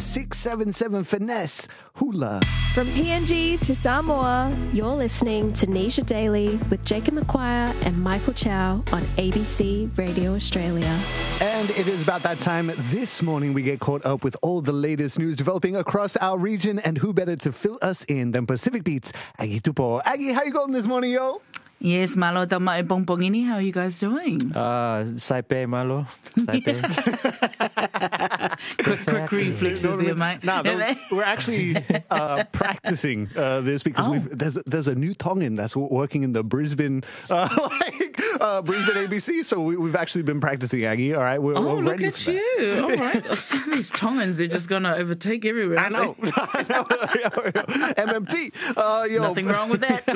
677 Finesse Hula. From PNG to Samoa, you're listening to Nisha Daily with Jacob McQuire and Michael Chow on ABC Radio Australia. And it is about that time this morning we get caught up with all the latest news developing across our region, and who better to fill us in than Pacific Beat's Aggie Tupo. Aggie, how you going this morning, yo? Yes, Malo, tama e bongbongini. How are you guys doing? Saipe, Malo. Saipe. quick reflexes there, mate. No, we're actually practicing this because there's a new Tongan that's working in the Brisbane Brisbane ABC, so we've actually been practicing, Aggie. All right, we're ready look for at that. you. All right. These Tongans, they're just going to overtake everywhere. I know. MMT. Nothing wrong with that.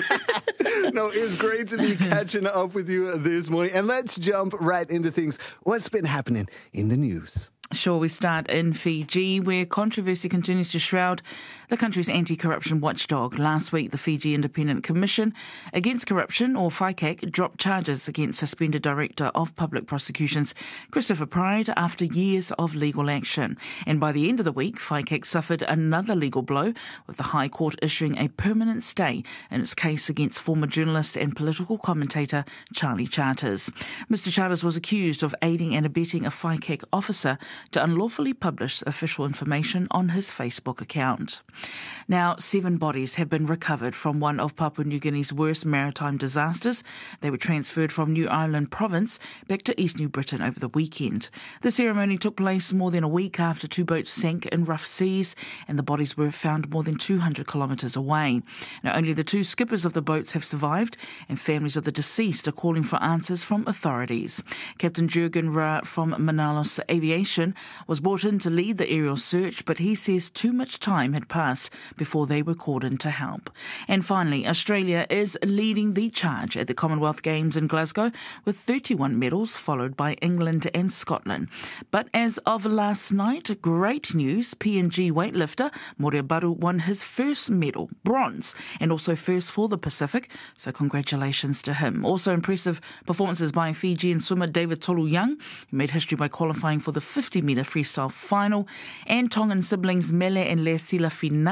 No, it's great to be catching up with you this morning. And let's jump right into things. What's been happening in the news? Sure, we start in Fiji, where controversy continues to shroud the country's anti-corruption watchdog. Last week, the Fiji Independent Commission Against Corruption, or FICAC, dropped charges against suspended Director of Public Prosecutions Christopher Pride after years of legal action. And by the end of the week, FICAC suffered another legal blow, with the High Court issuing a permanent stay in its case against former journalist and political commentator Charlie Charters. Mr. Charters was accused of aiding and abetting a FICAC officer to unlawfully publish official information on his Facebook account. Now, 7 bodies have been recovered from one of Papua New Guinea's worst maritime disasters. They were transferred from New Ireland province back to East New Britain over the weekend. The ceremony took place more than a week after 2 boats sank in rough seas, and the bodies were found more than 200 kilometres away. Now, only the 2 skippers of the boats have survived, and families of the deceased are calling for answers from authorities. Captain Jurgen Ra from Manalos Aviation was brought in to lead the aerial search, but he says too much time had passed before they were called in to help. And finally, Australia is leading the charge at the Commonwealth Games in Glasgow with 31 medals, followed by England and Scotland. But as of last night, great news, PNG weightlifter Moria Baru won his first medal, bronze, and also first for the Pacific, so congratulations to him. Also impressive performances by Fijian swimmer David Tolu Young, who made history by qualifying for the 50-metre freestyle final, and Tongan siblings Mele and Leasila Finau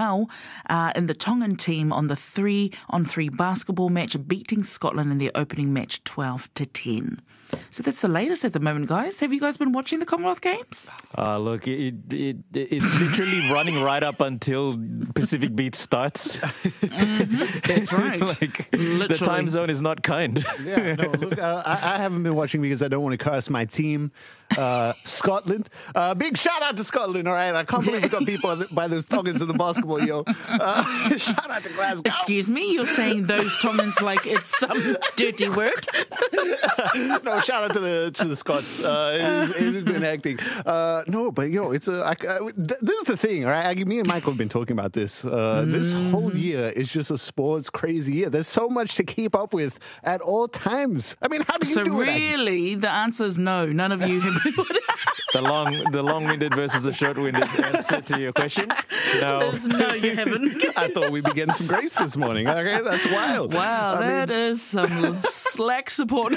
in the Tongan team on the 3-on-3 basketball match, beating Scotland in their opening match 12-10. So that's the latest at the moment, guys. Have you guys been watching the Commonwealth Games? Look, it's literally running right up until Pacific Beat starts. That's right. The time zone is not kind. Yeah, no, look, I haven't been watching because I don't want to curse my team, Scotland. Big shout out to Scotland, all right? I can't believe we got people by those Tongans in the basketball, yo. Shout out to Glasgow. Excuse me, you're saying those Tongans like it's some dirty word? No, shout out to the Scots. It's been hectic. No, but it's this is the thing, all right? Me and Michael have been talking about this. This whole year is just a sports crazy year. There's so much to keep up with at all times. I mean, how do you do it? So really, the answer is no. None of you have been. The long-winded versus the short-winded answer to your question? No. No, you haven't. I thought we'd be getting some grace this morning. Okay, that's wild. Wow, that is some slack support.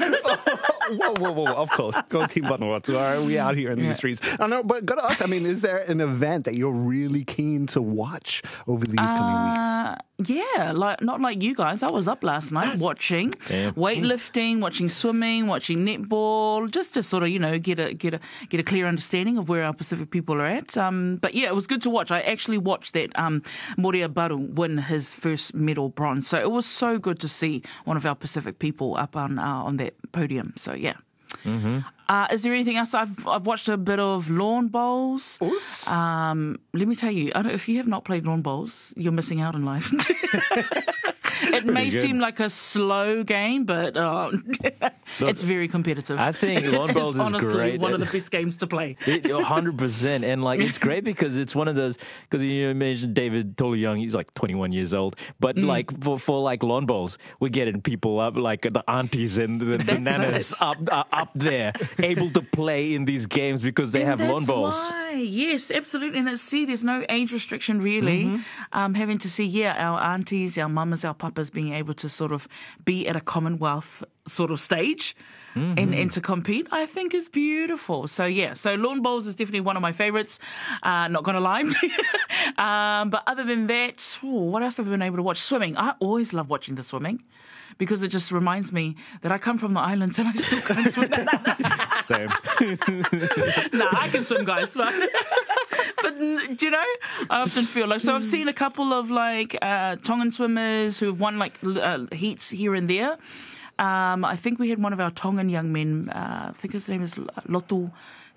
Whoa. Of course. Go Team Vanuatu. All right, we out here in these streets. I know, but gotta ask, is there an event that you're really keen to watch over these coming weeks? Yeah, not like you guys. I was up last night watching weightlifting, watching swimming, watching netball, just to sort of, get a clear understanding of where our Pacific people are at. But yeah, it was good to watch. I actually watched that Moria Baru win his first medal, bronze. So it was so good to see one of our Pacific people up on that podium. So yeah. Mm-hmm. Is there anything else? I've watched a bit of lawn bowls. Let me tell you, if you have not played lawn bowls, you're missing out in life. It may seem like a slow game, but it's very competitive. I think lawn bowls is honestly great. One of the best games to play. 100%. And it's great because it's one of those, because you imagine David Tolu Young, he's like 21 years old. But for lawn bowls, we're getting people up, like the aunties and the nanas up there, able to play in these games because they have lawn bowls. Why. Yes, absolutely. And there's no age restriction really. Having to see, our aunties, our mamas, our papas is being able to sort of be at a Commonwealth sort of stage and to compete, I think is beautiful. So, so lawn bowls is definitely one of my favourites, not going to lie. But other than that, what else have I been able to watch? Swimming. I always love watching the swimming because it just reminds me that I come from the islands and I still can't swim. Same. I can swim, guys. But do you know, I often feel like, so I've seen a couple of like Tongan swimmers who've won like heats here and there. I think we had one of our Tongan young men, I think his name is Lotu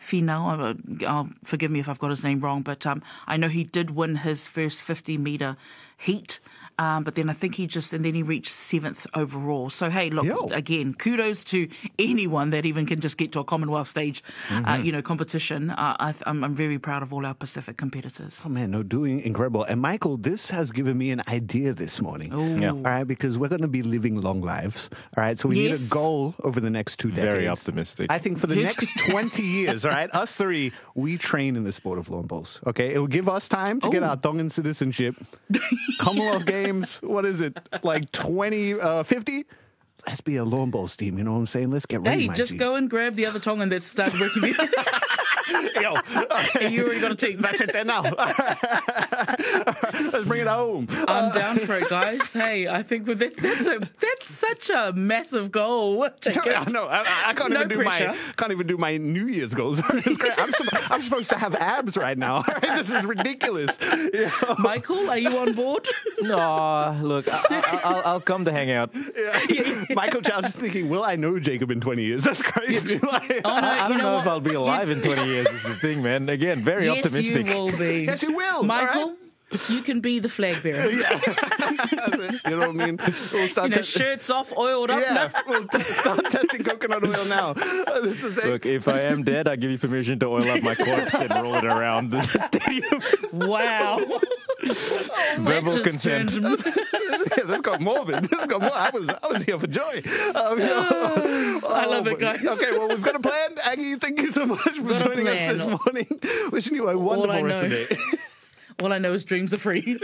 Finau. Forgive me if I've got his name wrong, but I know he did win his first 50-metre heat. But then I think he reached 7th overall. So, hey, look, again, kudos to anyone that even can just get to a Commonwealth stage, competition. I'm very proud of all our Pacific competitors. Oh, man, doing incredible. And, Michael, this has given me an idea this morning. All right, because we're going to be living long lives. All right, so we need a goal over the next 2 decades. Very optimistic. I think for the next 20 years, all right, us three, we train in the sport of lawn bowls. Okay, it will give us time to get our Tongan citizenship. Commonwealth Games. What is it? Like 50? Let's be a lawn bowls team. You know what I'm saying? Let's get ready. Hey, just go and grab the other Tongan that started working with you. Hey, you already got a team. That's it there now. Let's bring it home. I'm down for it, guys. Hey, I think that's such a massive goal. No, I can't even do my New Year's goals. It's great. I'm supposed to have abs right now. This is ridiculous. Michael, are you on board? No, look, I'll come to hang out. Michael Chow's just thinking, will I know Jacob in 20 years? That's crazy. I don't know if I'll be alive in 20 years is the thing, man. Again, very optimistic. Yes, you will be. Yes, you will. Michael, you can be the flag bearer. You know what I mean? We'll start shirts off, oiled up. Yeah, we'll start testing coconut oil now. This is Look, if I am dead, I give you permission to oil up my corpse and roll it around the stadium. Wow. Verbal consent. This got morbid. I was here for joy. I love it, guys. Okay, well, we've got a plan. Aggie, thank you so much for joining us this morning. Wishing you a wonderful rest of the day. All I know is dreams are free.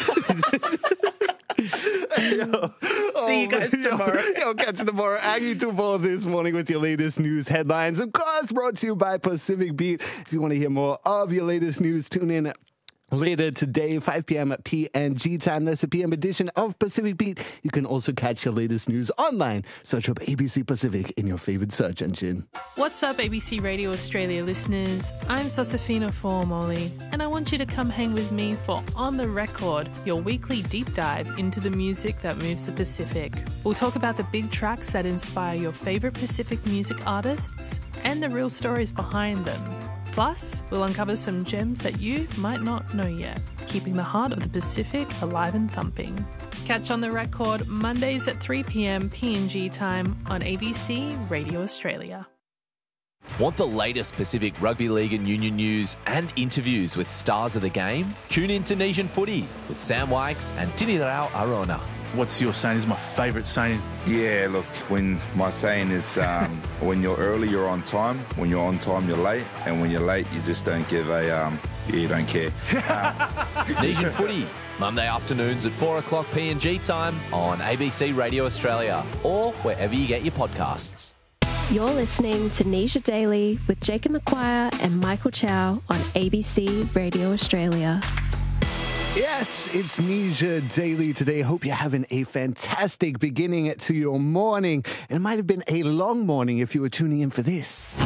See you guys tomorrow. Catch you tomorrow. Aggie Tupou this morning with your latest news headlines. Of course, brought to you by Pacific Beat. If you want to hear more of your latest news, tune in later today, 5 p.m. at PNG time. That's the PM edition of Pacific Beat. You can also catch your latest news online. Search up ABC Pacific in your favorite search engine. What's up, ABC Radio Australia listeners? I'm Sosafina Formoli, and I want you to come hang with me for On The Record, your weekly deep dive into the music that moves the Pacific. We'll talk about the big tracks that inspire your favorite Pacific music artists and the real stories behind them. Plus, we'll uncover some gems that you might not know yet, keeping the heart of the Pacific alive and thumping. Catch On The Record Mondays at 3 p.m. PNG time on ABC Radio Australia. Want the latest Pacific Rugby League and Union news and interviews with stars of the game? Tune in to Nation Footy with Sam Wykes and Tinirao Arona. What's your saying? This is my favourite saying. Yeah, look, when my saying is when you're early, you're on time. When you're on time, you're late. And when you're late, you just don't give you don't care. Nation Footy, Monday afternoons at 4 o'clock PNG time on ABC Radio Australia or wherever you get your podcasts. You're listening to Nisha Daily with Jacob McQuire and Michael Chow on ABC Radio Australia. Yes, it's Nisha Daily today. Hope you're having a fantastic beginning to your morning. It might have been a long morning if you were tuning in for this.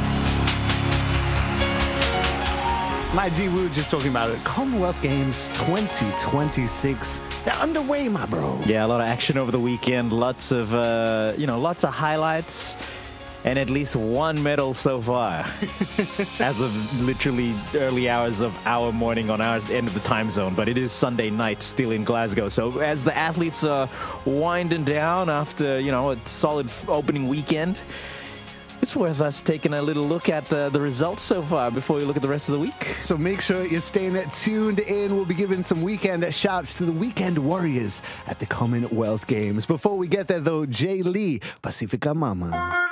My G, we were just talking about it. Commonwealth Games 2026. They're underway, my bro. Yeah, a lot of action over the weekend. Lots of highlights. And at least one medal so far, as of literally early hours of our morning on our end of the time zone. But it is Sunday night still in Glasgow. So as the athletes are winding down after, a solid opening weekend, it's worth us taking a little look at the results so far before we look at the rest of the week. So make sure you're staying tuned in. We'll be giving some weekend shouts to the weekend warriors at the Commonwealth Games. Before we get there, though, Jay Lee, Pacifica Mama.